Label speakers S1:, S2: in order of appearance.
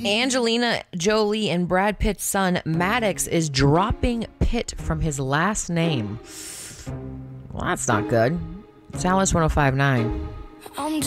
S1: Angelina Jolie and Brad Pitt's son, Maddox, is dropping Pitt from his last name. Well, that's not good. It's Alice 1059.